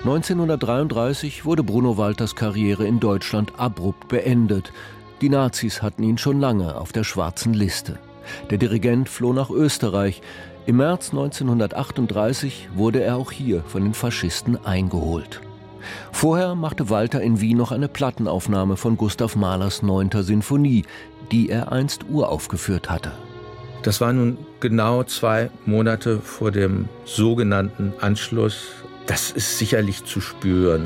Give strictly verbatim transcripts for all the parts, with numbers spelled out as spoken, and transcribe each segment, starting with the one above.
neunzehnhundertdreiunddreißig wurde Bruno Walters Karriere in Deutschland abrupt beendet. Die Nazis hatten ihn schon lange auf der schwarzen Liste. Der Dirigent floh nach Österreich. Im März neunzehnhundertachtunddreißig wurde er auch hier von den Faschisten eingeholt. Vorher machte Walter in Wien noch eine Plattenaufnahme von Gustav Mahlers neunter Sinfonie, die er einst uraufgeführt hatte. Das war nun genau zwei Monate vor dem sogenannten Anschluss. Das ist sicherlich zu spüren.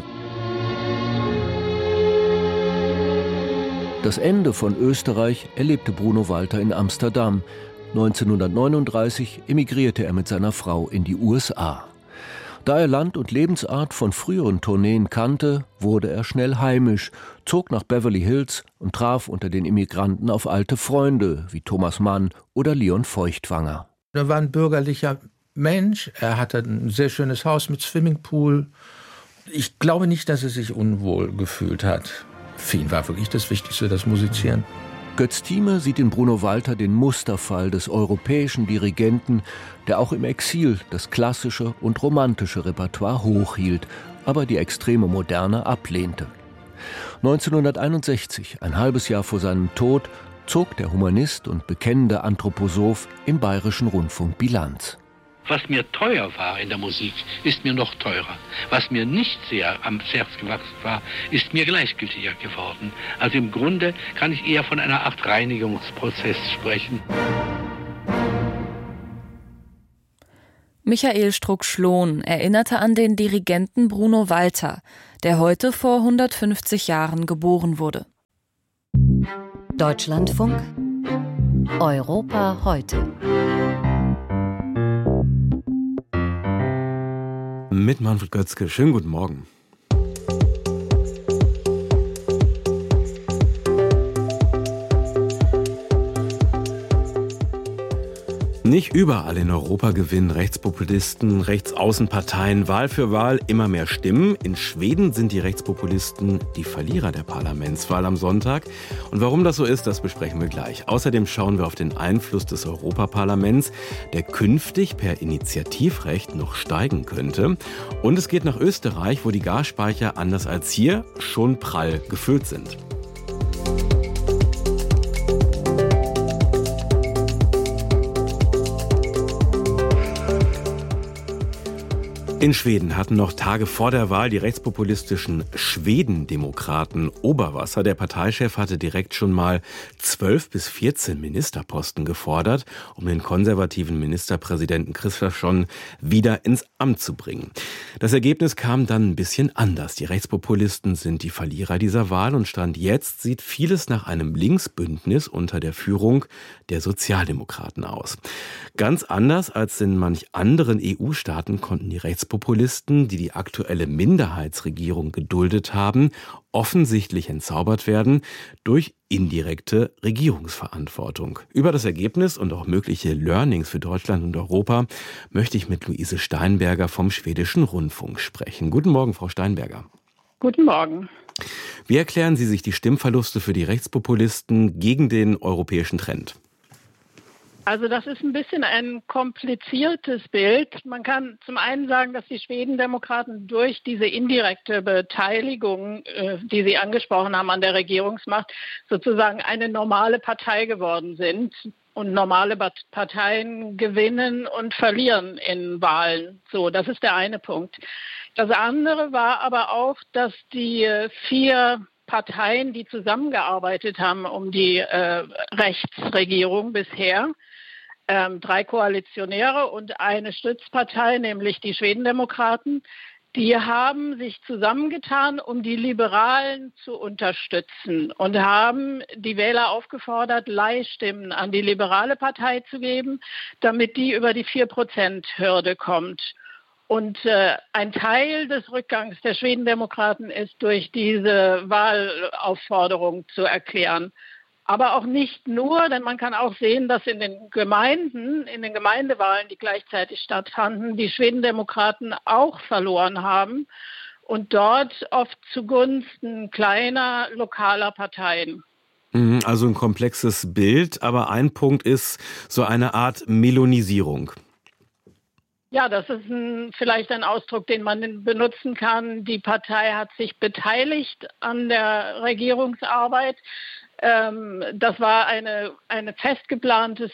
Das Ende von Österreich erlebte Bruno Walter in Amsterdam. neunzehnhundertneununddreißig emigrierte er mit seiner Frau in die U S A. Da er Land und Lebensart von früheren Tourneen kannte, wurde er schnell heimisch, zog nach Beverly Hills und traf unter den Immigranten auf alte Freunde wie Thomas Mann oder Leon Feuchtwanger. Er war ein bürgerlicher Mensch, er hatte ein sehr schönes Haus mit Swimmingpool. Ich glaube nicht, dass er sich unwohl gefühlt hat. Für ihn war wirklich das Wichtigste, das Musizieren. Götz Thieme sieht in Bruno Walter den Musterfall des europäischen Dirigenten, der auch im Exil das klassische und romantische Repertoire hochhielt, aber die extreme Moderne ablehnte. neunzehnhunderteinundsechzig, ein halbes Jahr vor seinem Tod, zog der Humanist und bekennende Anthroposoph im Bayerischen Rundfunk Bilanz. Was mir teuer war in der Musik, ist mir noch teurer. Was mir nicht sehr am Herz gewachsen war, ist mir gleichgültiger geworden. Also im Grunde kann ich eher von einer Art Reinigungsprozess sprechen. Michael Strunk-Schlohn erinnerte an den Dirigenten Bruno Walter, der heute vor hundertfünfzig Jahren geboren wurde. Deutschlandfunk Europa heute. Mit Manfred Götzke. Schönen guten Morgen. Nicht überall in Europa gewinnen Rechtspopulisten, Rechtsaußenparteien Wahl für Wahl immer mehr Stimmen. In Schweden sind die Rechtspopulisten die Verlierer der Parlamentswahl am Sonntag. Und warum das so ist, das besprechen wir gleich. Außerdem schauen wir auf den Einfluss des Europaparlaments, der künftig per Initiativrecht noch steigen könnte. Und es geht nach Österreich, wo die Gasspeicher anders als hier schon prall gefüllt sind. In Schweden hatten noch Tage vor der Wahl die rechtspopulistischen Schwedendemokraten Oberwasser. Der Parteichef hatte direkt schon mal zwölf bis vierzehn Ministerposten gefordert, um den konservativen Ministerpräsidenten Kristersson wieder ins Amt zu bringen. Das Ergebnis kam dann ein bisschen anders. Die Rechtspopulisten sind die Verlierer dieser Wahl und Stand jetzt sieht vieles nach einem Linksbündnis unter der Führung der Sozialdemokraten aus. Ganz anders als in manch anderen E U-Staaten konnten die Rechtspopulisten, die die aktuelle Minderheitsregierung geduldet haben, offensichtlich entzaubert werden durch indirekte Regierungsverantwortung. Über das Ergebnis und auch mögliche Learnings für Deutschland und Europa möchte ich mit Luise Steinberger vom Schwedischen Rundfunk sprechen. Guten Morgen, Frau Steinberger. Guten Morgen. Wie erklären Sie sich die Stimmverluste für die Rechtspopulisten gegen den europäischen Trend? Also das ist ein bisschen ein kompliziertes Bild. Man kann zum einen sagen, dass die Schwedendemokraten durch diese indirekte Beteiligung, die Sie angesprochen haben, an der Regierungsmacht, sozusagen eine normale Partei geworden sind. Und normale Parteien gewinnen und verlieren in Wahlen. So, das ist der eine Punkt. Das andere war aber auch, dass die vier Parteien, die zusammengearbeitet haben um die äh, Rechtsregierung bisher, ähm, drei Koalitionäre und eine Stützpartei, nämlich die Schwedendemokraten, die haben sich zusammengetan, um die Liberalen zu unterstützen und haben die Wähler aufgefordert, Leihstimmen an die liberale Partei zu geben, damit die über die vier Prozent Hürde kommt. Und äh, ein Teil des Rückgangs der Schwedendemokraten ist durch diese Wahlaufforderung zu erklären. Aber auch nicht nur, denn man kann auch sehen, dass in den Gemeinden, in den Gemeindewahlen, die gleichzeitig stattfanden, die Schwedendemokraten auch verloren haben und dort oft zugunsten kleiner, lokaler Parteien. Also ein komplexes Bild, aber ein Punkt ist so eine Art Melonisierung. Ja, das ist ein, vielleicht ein Ausdruck, den man benutzen kann. Die Partei hat sich beteiligt an der Regierungsarbeit. Ähm, das war eine, eine fest geplantes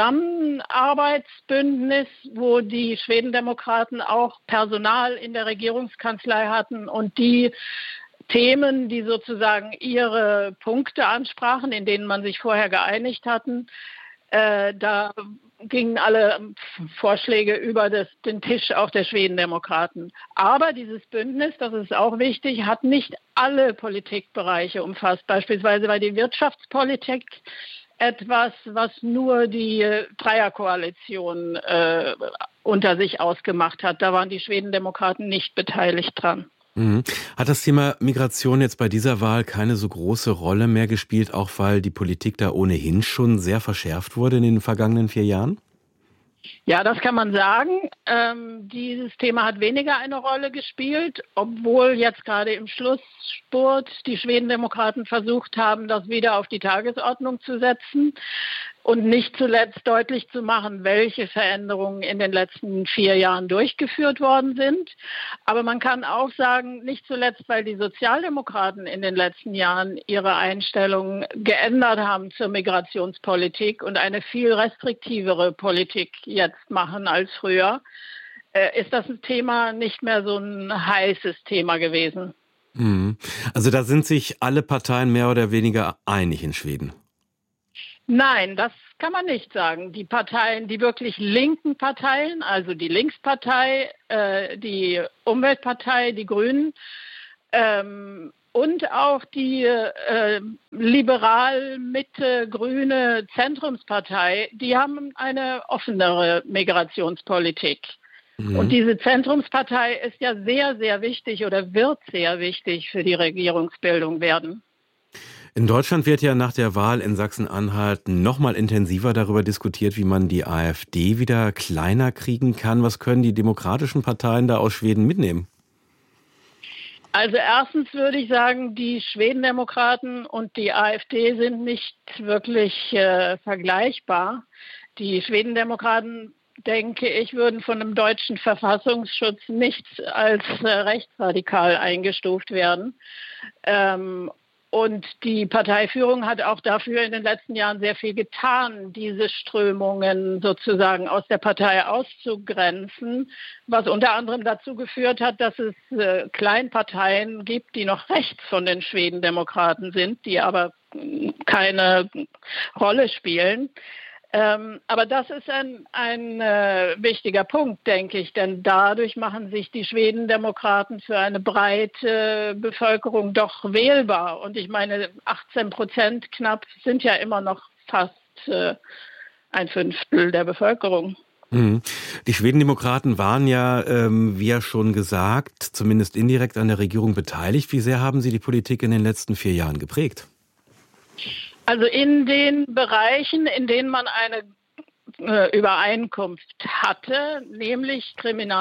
Zusammenarbeitsbündnis, wo die Schwedendemokraten auch Personal in der Regierungskanzlei hatten und die Themen, die sozusagen ihre Punkte ansprachen, in denen man sich vorher geeinigt hatten, äh, da gingen alle Vorschläge über das, den Tisch auch der Schwedendemokraten. Aber dieses Bündnis, das ist auch wichtig, hat nicht alle Politikbereiche umfasst. Beispielsweise war die Wirtschaftspolitik etwas, was nur die Dreierkoalition äh, unter sich ausgemacht hat. Da waren die Schwedendemokraten nicht beteiligt dran. Mhm. Hat das Thema Migration jetzt bei dieser Wahl keine so große Rolle mehr gespielt, auch weil die Politik da ohnehin schon sehr verschärft wurde in den vergangenen vier Jahren? Ja, das kann man sagen. Ähm, dieses Thema hat weniger eine Rolle gespielt, obwohl jetzt gerade im Schlussspurt die Schwedendemokraten versucht haben, das wieder auf die Tagesordnung zu setzen und nicht zuletzt deutlich zu machen, welche Veränderungen in den letzten vier Jahren durchgeführt worden sind. Aber man kann auch sagen, nicht zuletzt, weil die Sozialdemokraten in den letzten Jahren ihre Einstellung geändert haben zur Migrationspolitik und eine viel restriktivere Politik jetzt machen als früher, äh, ist das ein Thema nicht mehr so ein heißes Thema gewesen. Also da sind sich alle Parteien mehr oder weniger einig in Schweden. Nein, das kann man nicht sagen. Die Parteien, die wirklich linken Parteien, also die Linkspartei, äh, die Umweltpartei, die Grünen ähm, und auch die äh, liberal-mitte-grüne Zentrumspartei, die haben eine offenere Migrationspolitik. Mhm. Und diese Zentrumspartei ist ja sehr, sehr wichtig oder wird sehr wichtig für die Regierungsbildung werden. In Deutschland wird ja nach der Wahl in Sachsen-Anhalt noch mal intensiver darüber diskutiert, wie man die AfD wieder kleiner kriegen kann. Was können die demokratischen Parteien da aus Schweden mitnehmen? Also erstens würde ich sagen, die Schwedendemokraten und die AfD sind nicht wirklich äh, vergleichbar. Die Schwedendemokraten, denke ich, würden von dem deutschen Verfassungsschutz nicht als äh, rechtsradikal eingestuft werden. Ähm, Und die Parteiführung hat auch dafür in den letzten Jahren sehr viel getan, diese Strömungen sozusagen aus der Partei auszugrenzen, was unter anderem dazu geführt hat, dass es äh, Kleinparteien gibt, die noch rechts von den Schwedendemokraten sind, die aber keine Rolle spielen. Ähm, aber das ist ein, ein äh, wichtiger Punkt, denke ich, denn dadurch machen sich die Schwedendemokraten für eine breite Bevölkerung doch wählbar. Und ich meine, achtzehn Prozent knapp sind ja immer noch fast äh, ein Fünftel der Bevölkerung. Mhm. Die Schwedendemokraten waren ja, ähm, wie ja schon gesagt, zumindest indirekt an der Regierung beteiligt. Wie sehr haben Sie die Politik in den letzten vier Jahren geprägt? Also in den Bereichen, in denen man eine äh, Übereinkunft hatte, nämlich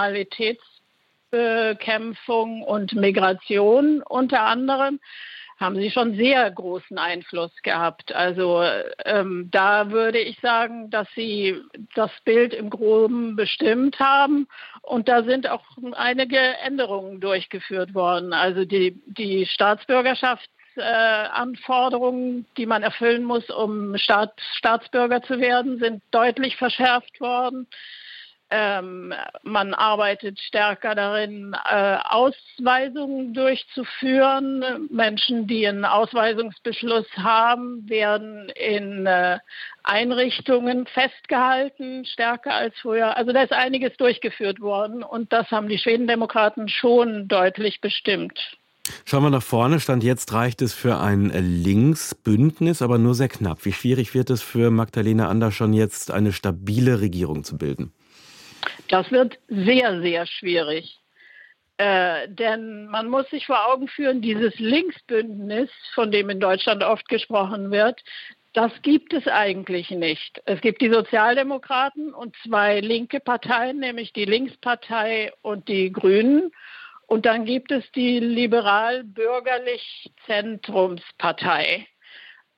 Kriminalitätsbekämpfung und Migration unter anderem, haben sie schon sehr großen Einfluss gehabt. Also ähm, da würde ich sagen, dass sie das Bild im Groben bestimmt haben. Und da sind auch einige Änderungen durchgeführt worden. Also die, die Staatsbürgerschaft, Äh, Anforderungen, die man erfüllen muss, um Staat, Staatsbürger zu werden, sind deutlich verschärft worden. Ähm, man arbeitet stärker darin, äh, Ausweisungen durchzuführen. Menschen, die einen Ausweisungsbeschluss haben, werden in äh, Einrichtungen festgehalten, stärker als früher. Also da ist einiges durchgeführt worden und das haben die Schwedendemokraten schon deutlich bestimmt. Schauen wir nach vorne. Stand jetzt reicht es für ein Linksbündnis, aber nur sehr knapp. Wie schwierig wird es für Magdalena Andersson jetzt, eine stabile Regierung zu bilden? Das wird sehr, sehr schwierig. Äh, denn man muss sich vor Augen führen, dieses Linksbündnis, von dem in Deutschland oft gesprochen wird, das gibt es eigentlich nicht. Es gibt die Sozialdemokraten und zwei linke Parteien, nämlich die Linkspartei und die Grünen. Und dann gibt es die liberal-bürgerlich-Zentrumspartei.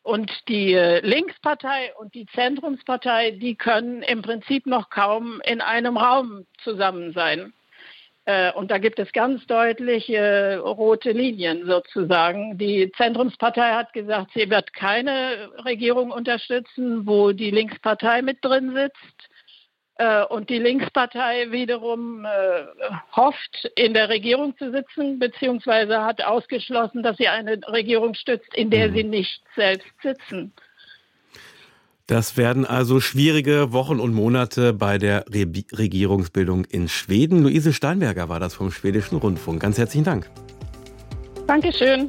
Und die Linkspartei und die Zentrumspartei, die können im Prinzip noch kaum in einem Raum zusammen sein. Und da gibt es ganz deutliche rote Linien sozusagen. Die Zentrumspartei hat gesagt, sie wird keine Regierung unterstützen, wo die Linkspartei mit drin sitzt. Und die Linkspartei wiederum hofft, in der Regierung zu sitzen, beziehungsweise hat ausgeschlossen, dass sie eine Regierung stützt, in der sie nicht selbst sitzen. Das werden also schwierige Wochen und Monate bei der Re- Regierungsbildung in Schweden. Luise Steinberger war das vom Schwedischen Rundfunk. Ganz herzlichen Dank. Dankeschön.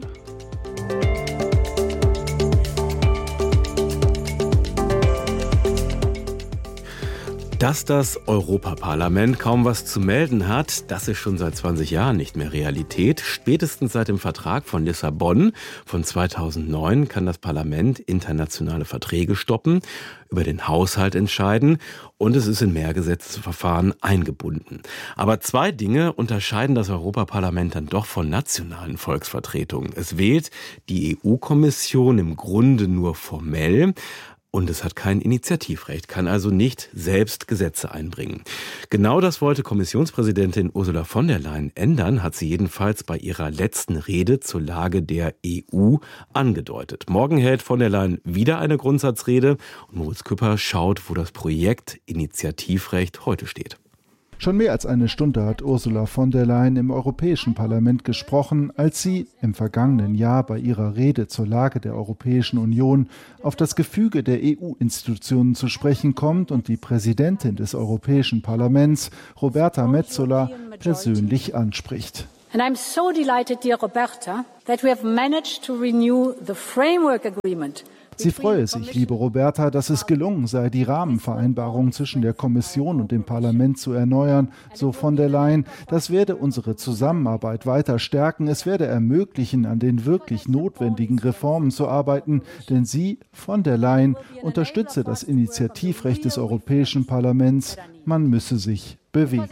Dass das Europaparlament kaum was zu melden hat, das ist schon seit zwanzig Jahren nicht mehr Realität. Spätestens seit dem Vertrag von Lissabon von zweitausendneun kann das Parlament internationale Verträge stoppen, über den Haushalt entscheiden und es ist in mehr Gesetzesverfahren eingebunden. Aber zwei Dinge unterscheiden das Europaparlament dann doch von nationalen Volksvertretungen. Es wählt die E U-Kommission im Grunde nur formell. Und es hat kein Initiativrecht, kann also nicht selbst Gesetze einbringen. Genau das wollte Kommissionspräsidentin Ursula von der Leyen ändern, hat sie jedenfalls bei ihrer letzten Rede zur Lage der E U angedeutet. Morgen hält von der Leyen wieder eine Grundsatzrede und Moritz Küpper schaut, wo das Projekt Initiativrecht heute steht. Schon mehr als eine Stunde hat Ursula von der Leyen im Europäischen Parlament gesprochen, als sie im vergangenen Jahr bei ihrer Rede zur Lage der Europäischen Union auf das Gefüge der E U-Institutionen zu sprechen kommt und die Präsidentin des Europäischen Parlaments, Roberta Metsola, persönlich anspricht. And I'm so delighted, dear Roberta, that we have managed to renew the framework agreement. Sie freue sich, liebe Roberta, dass es gelungen sei, die Rahmenvereinbarung zwischen der Kommission und dem Parlament zu erneuern, so von der Leyen. Das werde unsere Zusammenarbeit weiter stärken. Es werde ermöglichen, an den wirklich notwendigen Reformen zu arbeiten, denn sie, von der Leyen, unterstütze das Initiativrecht des Europäischen Parlaments. Man müsse sich bewegen.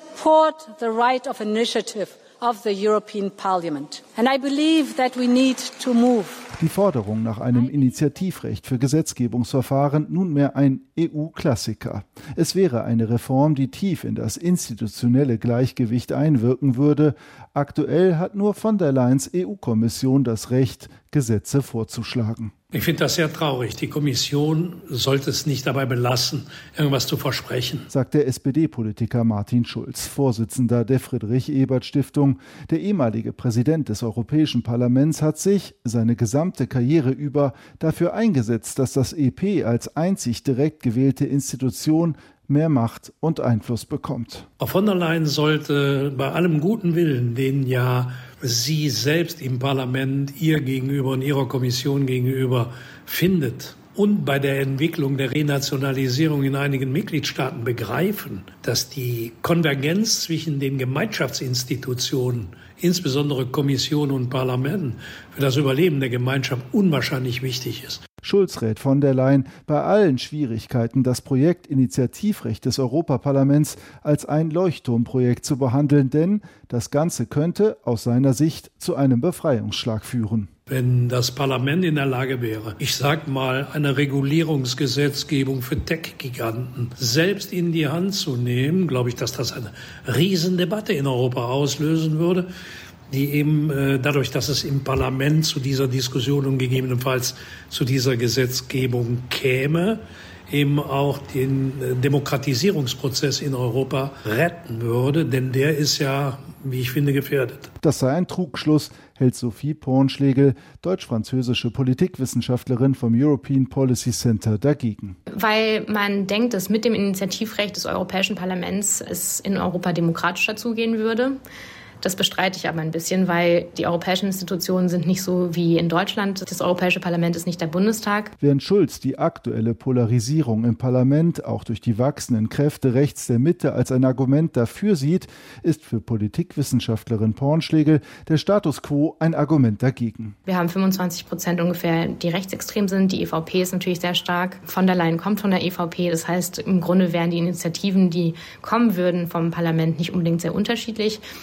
Of the European Parliament. And I believe that we need to move. Die Forderung nach einem Initiativrecht für Gesetzgebungsverfahren nunmehr ein E U-Klassiker. Es wäre eine Reform, die tief in das institutionelle Gleichgewicht einwirken würde. Aktuell hat nur von der Leyens E U-Kommission das Recht, Gesetze vorzuschlagen. Ich finde das sehr traurig. Die Kommission sollte es nicht dabei belassen, irgendwas zu versprechen, sagt der S P D-Politiker Martin Schulz, Vorsitzender der Friedrich-Ebert-Stiftung. Der ehemalige Präsident des Europäischen Parlaments hat sich seine gesamte Karriere über dafür eingesetzt, dass das E P als einzig direkt gewählte Institution mehr Macht und Einfluss bekommt. Frau von der Leyen sollte bei allem guten Willen, den ja sie selbst im Parlament ihr gegenüber und ihrer Kommission gegenüber findet, und bei der Entwicklung der Renationalisierung in einigen Mitgliedstaaten begreifen, dass die Konvergenz zwischen den Gemeinschaftsinstitutionen, insbesondere Kommission und Parlament, für das Überleben der Gemeinschaft unwahrscheinlich wichtig ist. Schulz rät von der Leyen, bei allen Schwierigkeiten das Projekt Initiativrecht des Europaparlaments als ein Leuchtturmprojekt zu behandeln, denn das Ganze könnte aus seiner Sicht zu einem Befreiungsschlag führen. Wenn das Parlament in der Lage wäre, ich sag mal, eine Regulierungsgesetzgebung für Tech-Giganten selbst in die Hand zu nehmen, glaube ich, dass das eine Riesendebatte in Europa auslösen würde, die eben äh, dadurch, dass es im Parlament zu dieser Diskussion und gegebenenfalls zu dieser Gesetzgebung käme, eben auch den äh, Demokratisierungsprozess in Europa retten würde, denn der ist ja, wie ich finde, gefährdet. Das sei ein Trugschluss, hält Sophie Pornschlegel, deutsch-französische Politikwissenschaftlerin vom European Policy Center, dagegen. Weil man denkt, dass mit dem Initiativrecht des Europäischen Parlaments es in Europa demokratischer zugehen würde. Das bestreite ich aber ein bisschen, weil die europäischen Institutionen sind nicht so wie in Deutschland. Das Europäische Parlament ist nicht der Bundestag. Während Schulz die aktuelle Polarisierung im Parlament auch durch die wachsenden Kräfte rechts der Mitte als ein Argument dafür sieht, ist für Politikwissenschaftlerin Pornschlegel der Status quo ein Argument dagegen. Wir haben fünfundzwanzig Prozent ungefähr, die rechtsextrem sind. Die E V P ist natürlich sehr stark. Von der Leyen kommt von der E V P. Das heißt, im Grunde wären die Initiativen, die kommen würden vom Parlament, nicht unbedingt sehr unterschiedlich. Es könnte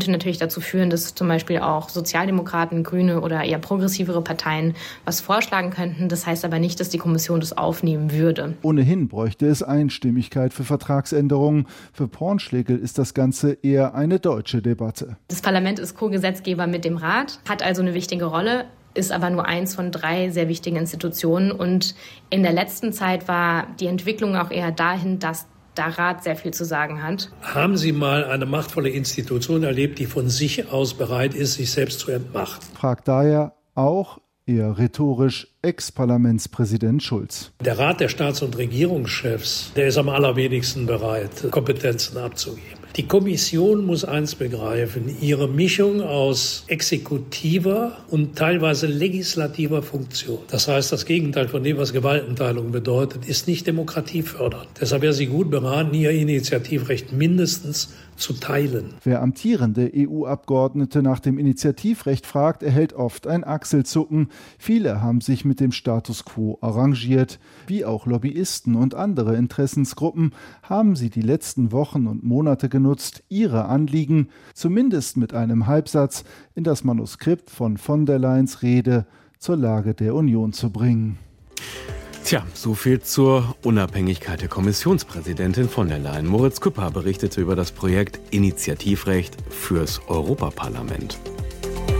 könnte natürlich dazu führen, dass zum Beispiel auch Sozialdemokraten, Grüne oder eher progressivere Parteien was vorschlagen könnten. Das heißt aber nicht, dass die Kommission das aufnehmen würde. Ohnehin bräuchte es Einstimmigkeit für Vertragsänderungen. Für Porn-Schlegel ist das Ganze eher eine deutsche Debatte. Das Parlament ist Co-Gesetzgeber mit dem Rat, hat also eine wichtige Rolle, ist aber nur eins von drei sehr wichtigen Institutionen. Und in der letzten Zeit war die Entwicklung auch eher dahin, dass der Rat sehr viel zu sagen hat. Haben Sie mal eine machtvolle Institution erlebt, die von sich aus bereit ist, sich selbst zu entmachten? Fragt daher auch, eher rhetorisch, Ex-Parlamentspräsident Schulz. Der Rat der Staats- und Regierungschefs, der ist am allerwenigsten bereit, Kompetenzen abzugeben. Die Kommission muss eins begreifen, ihre Mischung aus exekutiver und teilweise legislativer Funktion. Das heißt, das Gegenteil von dem, was Gewaltenteilung bedeutet, ist nicht demokratiefördernd. Deshalb wäre sie gut beraten, ihr Initiativrecht mindestens zu teilen. Wer amtierende E U-Abgeordnete nach dem Initiativrecht fragt, erhält oft ein Achselzucken. Viele haben sich mit dem Status quo arrangiert. Wie auch Lobbyisten und andere Interessensgruppen haben sie die letzten Wochen und Monate genutzt, ihre Anliegen, zumindest mit einem Halbsatz, in das Manuskript von von der Leyens Rede zur Lage der Union zu bringen. Tja, so viel zur Unabhängigkeit der Kommissionspräsidentin von der Leyen. Moritz Küpper berichtete über das Projekt Initiativrecht fürs Europaparlament.